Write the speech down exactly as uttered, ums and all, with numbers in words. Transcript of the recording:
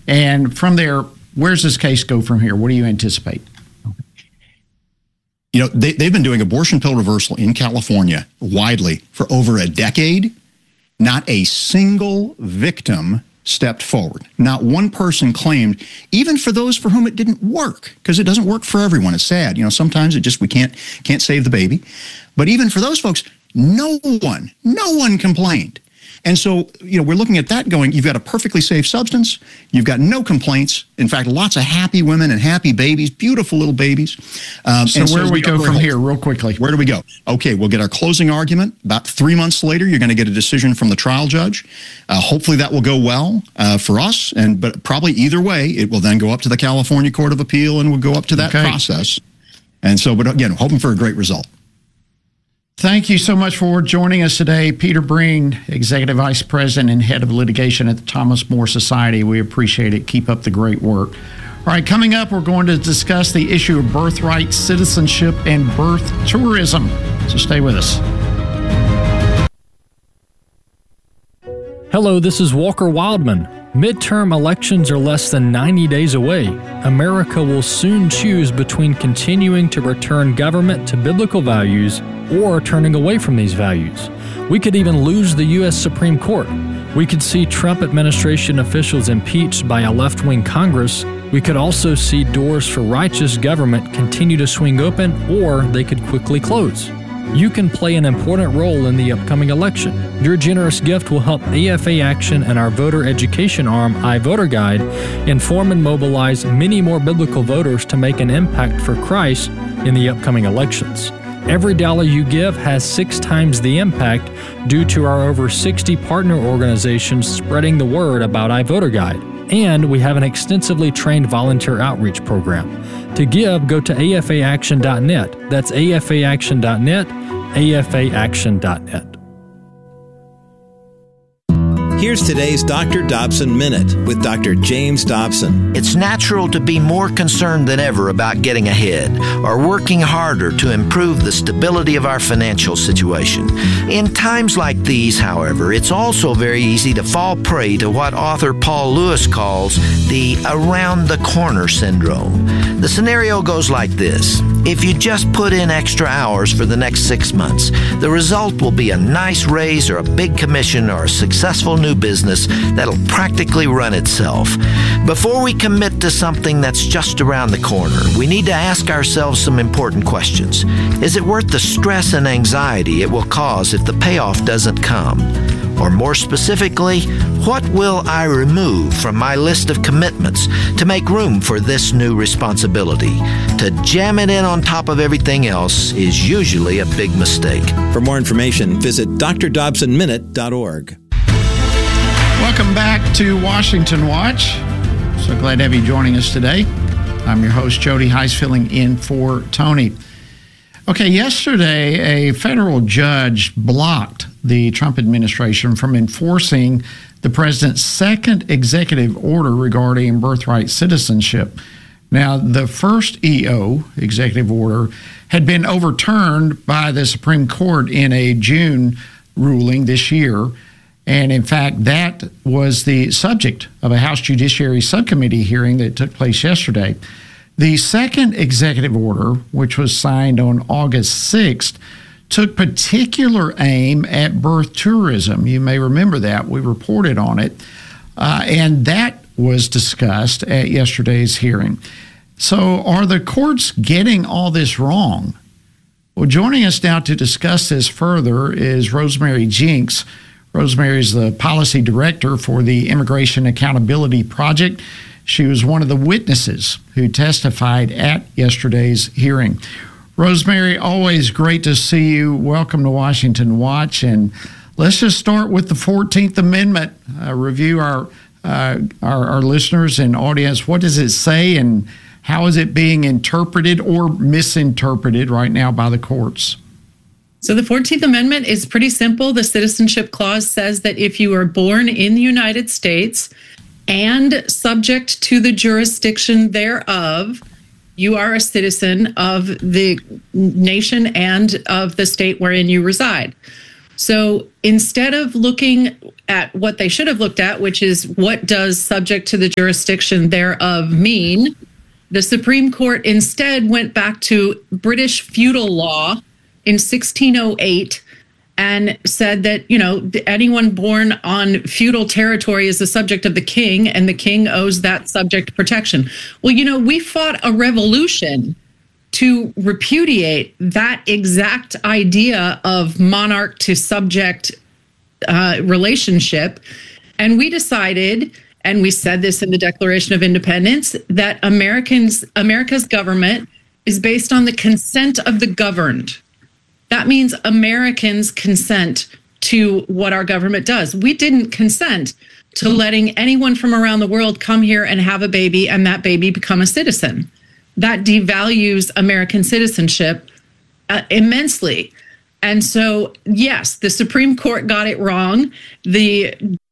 And from there, where's this case go from here? What do you anticipate? You know, they, they've been doing abortion pill reversal in California widely for over a decade. Not a single victim stepped forward. Not one person claimed, even for those for whom it didn't work, because it doesn't work for everyone. It's sad. You know, sometimes it just, we can't can't save the baby. But even for those folks, no one, no one complained. And so, you know, we're looking at that going, you've got a perfectly safe substance, you've got no complaints. In fact, lots of happy women and happy babies, beautiful little babies. Um, so and where do we go from here, real quickly? Where do we go? Okay, we'll get our closing argument. About three months later, you're going to get a decision from the trial judge. Uh, hopefully that will go well uh, for us, and but probably either way, it will then go up to the California Court of Appeal and will go up to that okay. process. And so, but again, hoping for a great result. Thank you so much for joining us today, Peter Breen, Executive Vice President and Head of Litigation at the Thomas More Society. We appreciate it. Keep up the great work. All right, coming up, we're going to discuss the issue of birthright citizenship and birth tourism. So stay with us. Hello, this is Walker Wildman. Midterm elections are less than ninety days away. America will soon choose between continuing to return government to biblical values or turning away from these values. We could even lose the U S Supreme Court. We could see Trump administration officials impeached by a left-wing Congress. We could also see doors for righteous government continue to swing open, or they could quickly close. You can play an important role in the upcoming election. Your generous gift will help A F A Action and our voter education arm, iVoter Guide, inform and mobilize many more biblical voters to make an impact for Christ in the upcoming elections. Every dollar you give has six times the impact due to our over sixty partner organizations spreading the word about iVoter Guide. And we have an extensively trained volunteer outreach program. To give, go to A F A action dot net. That's A F A action dot net, A F A action dot net. Here's today's Doctor Dobson Minute with Doctor James Dobson. It's natural to be more concerned than ever about getting ahead or working harder to improve the stability of our financial situation. In times like these, however, it's also very easy to fall prey to what author Paul Lewis calls the around the corner syndrome. The scenario goes like this. If you just put in extra hours for the next six months, the result will be a nice raise or a big commission or a successful new business that'll practically run itself. Before we commit to something that's just around the corner, we need to ask ourselves some important questions. Is it worth the stress and anxiety it will cause if the payoff doesn't come? Or more specifically, what will I remove from my list of commitments to make room for this new responsibility? To jam it in on top of everything else is usually a big mistake. For more information, visit D R Dobson Minute dot org. Welcome back to Washington Watch. So glad to have you joining us today. I'm your host, Jody Heiss, filling in for Tony. Okay, yesterday, a federal judge blocked the Trump administration from enforcing the president's second executive order regarding birthright citizenship. Now, the first E O, executive order, had been overturned by the Supreme Court in a June ruling this year. And in fact, that was the subject of a House Judiciary Subcommittee hearing that took place yesterday. The second executive order, which was signed on August sixth, took particular aim at birth tourism. You may remember that. We reported on it. Uh, and that was discussed at yesterday's hearing. So are the courts getting all this wrong? Well, joining us now to discuss this further is Rosemary Jinks. Rosemary is the policy director for the Immigration Accountability Project. She was one of the witnesses who testified at yesterday's hearing. Rosemary, always great to see you. Welcome to Washington Watch. And let's just start with the fourteenth Amendment. Uh, review our, uh, our our listeners and audience. What does it say, and how is it being interpreted or misinterpreted right now by the courts? So the fourteenth Amendment is pretty simple. The Citizenship Clause says that if you are born in the United States and subject to the jurisdiction thereof, you are a citizen of the nation and of the state wherein you reside. So instead of looking at what they should have looked at, which is what does subject to the jurisdiction thereof mean, the Supreme Court instead went back to British feudal law in sixteen oh eight and said that, you know, anyone born on feudal territory is the subject of the king, and the king owes that subject protection. Well, you know, we fought a revolution to repudiate that exact idea of monarch to subject uh, relationship. And we decided, and we said this in the Declaration of Independence, that Americans, America's government is based on the consent of the governed. That means Americans consent to what our government does. We didn't consent to letting anyone from around the world come here and have a baby and that baby become a citizen. That devalues American citizenship uh, immensely. And so, yes, the Supreme Court got it wrong. The